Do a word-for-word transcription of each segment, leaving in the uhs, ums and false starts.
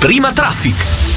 Prima Traffic.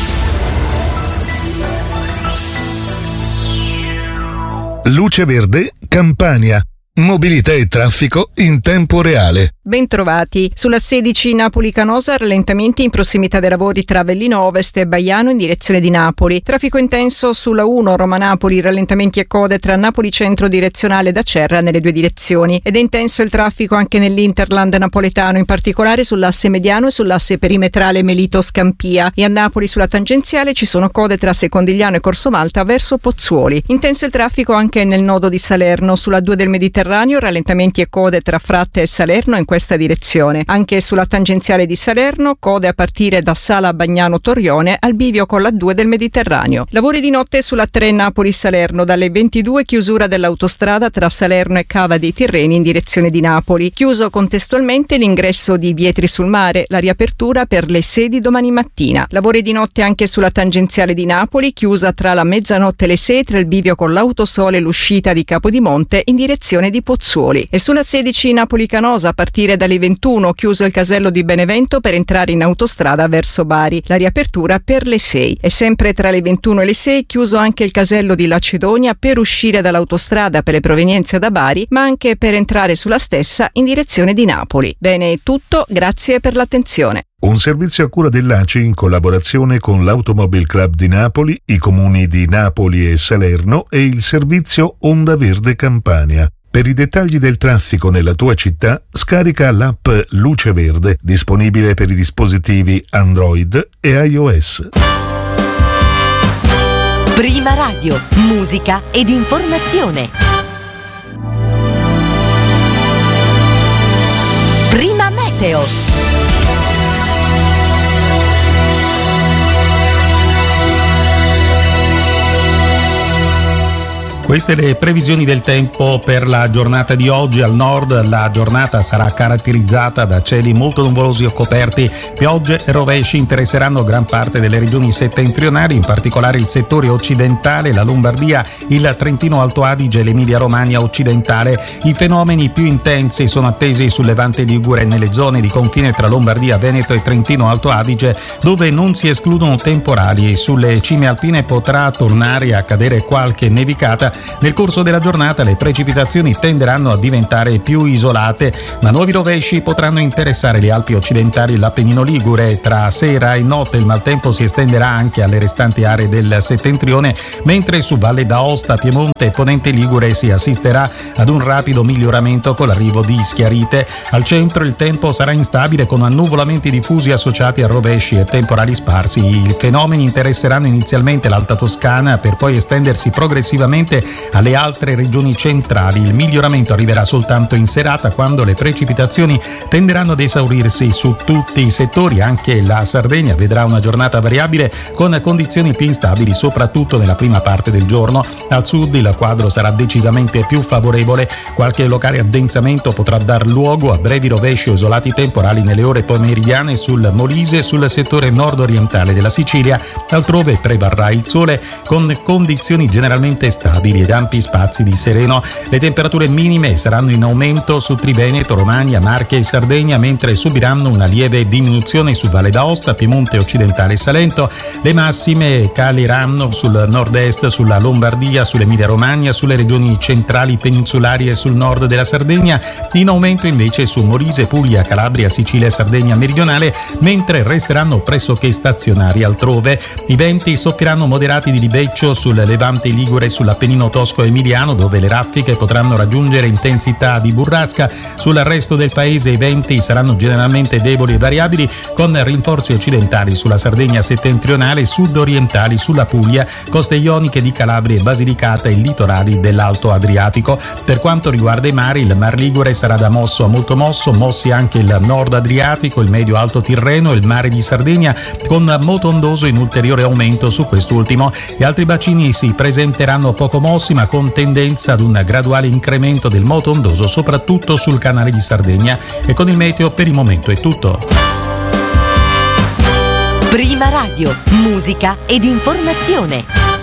Luce Verde, Campania. Mobilità e traffico in tempo reale. Bentrovati. Sulla sedici Napoli-Canosa, rallentamenti in prossimità dei lavori tra Avellino Ovest e Baiano in direzione di Napoli. Traffico intenso sulla uno Roma-Napoli, rallentamenti e code tra Napoli Centro direzionale da Cerra nelle due direzioni. Ed è intenso il traffico anche nell'Interland napoletano, in particolare sull'asse mediano e sull'asse perimetrale Melito-Scampia. E a Napoli sulla tangenziale ci sono code tra Secondigliano e Corso Malta verso Pozzuoli. Intenso il traffico anche nel nodo di Salerno, sulla due del Mediterraneo, rallentamenti e code tra Fratte e Salerno in questa direzione. Anche sulla tangenziale di Salerno, code a partire da Sala Bagnano Torrione al bivio con la due del Mediterraneo. Lavori di notte sulla tre Napoli-Salerno, dalle ventidue chiusura dell'autostrada tra Salerno e Cava dei Tirreni in direzione di Napoli. Chiuso contestualmente l'ingresso di Vietri sul Mare, la riapertura per le sedi domani mattina. Lavori di notte anche sulla tangenziale di Napoli, chiusa tra la mezzanotte e le sei tra il bivio con l'Autosole e l'uscita di Capodimonte in direzione di Pozzuoli. E sulla sedici Napoli-Canosa, a partire dalle ventuno, chiuso il casello di Benevento per entrare in autostrada verso Bari. La riapertura per le sei. E sempre tra le ventuno e le sei, chiuso anche il casello di Lacedonia per uscire dall'autostrada per le provenienze da Bari, ma anche per entrare sulla stessa in direzione di Napoli. Bene, è tutto, grazie per l'attenzione. Un servizio a cura dell'A C I in collaborazione con l'Automobile Club di Napoli, i comuni di Napoli e Salerno e il servizio Onda Verde Campania. Per i dettagli del traffico nella tua città, scarica l'app Luce Verde, disponibile per i dispositivi Android e iOS. Prima Radio, musica ed informazione. Prima Meteo. Queste le previsioni del tempo per la giornata di oggi. Al nord la giornata sarà caratterizzata da cieli molto nuvolosi o coperti. Piogge e rovesci interesseranno gran parte delle regioni settentrionali, in particolare il settore occidentale, la Lombardia, il Trentino Alto Adige e l'Emilia Romagna occidentale. I fenomeni più intensi sono attesi sul Levante ligure e nelle zone di confine tra Lombardia, Veneto e Trentino Alto Adige, dove non si escludono temporali. Sulle cime alpine potrà tornare a cadere qualche nevicata. Nel corso della giornata le precipitazioni tenderanno a diventare più isolate, ma nuovi rovesci potranno interessare le Alpi occidentali e l'Appennino ligure. Tra sera e notte il maltempo si estenderà anche alle restanti aree del settentrione, mentre su Valle d'Aosta, Piemonte e Ponente Ligure si assisterà ad un rapido miglioramento con l'arrivo di schiarite. Al centro il tempo sarà instabile con annuvolamenti diffusi associati a rovesci e temporali sparsi. I fenomeni interesseranno inizialmente l'Alta Toscana per poi estendersi progressivamente alle altre regioni centrali. Il miglioramento arriverà soltanto in serata, quando le precipitazioni tenderanno ad esaurirsi su tutti i settori. Anche la Sardegna vedrà una giornata variabile con condizioni più instabili, soprattutto nella prima parte del giorno. Al sud il quadro sarà decisamente più favorevole. Qualche locale addensamento potrà dar luogo a brevi rovesci o isolati temporali nelle ore pomeridiane sul Molise e sul settore nord-orientale della Sicilia. Altrove prevarrà il sole con condizioni generalmente stabili ed ampi spazi di sereno. Le temperature minime saranno in aumento su Triveneto, Romagna, Marche e Sardegna, mentre subiranno una lieve diminuzione su Valle d'Aosta, Piemonte occidentale e Salento. Le massime caleranno sul nord-est, sulla Lombardia, sull'Emilia Romagna, sulle regioni centrali peninsulari e sul nord della Sardegna, in aumento invece su Molise, Puglia, Calabria, Sicilia e Sardegna meridionale, mentre resteranno pressoché stazionari altrove. I venti soffieranno moderati di libeccio sul Levante ligure e sull'Appennino tosco-emiliano, dove le raffiche potranno raggiungere intensità di burrasca. Sul resto del paese i venti saranno generalmente deboli e variabili, con rinforzi occidentali sulla Sardegna settentrionale, sud-orientali sulla Puglia, coste ioniche di Calabria e Basilicata e litorali dell'Alto Adriatico. Per quanto riguarda i mari, il Mar Ligure sarà da mosso a molto mosso, mossi anche il Nord Adriatico, il Medio Alto Tirreno e il Mare di Sardegna, con moto ondoso in ulteriore aumento su quest'ultimo. Gli altri bacini si presenteranno poco mossi, ma con tendenza ad un graduale incremento del moto ondoso, soprattutto sul canale di Sardegna. E con il meteo per il momento è tutto. Prima Radio, musica ed informazione.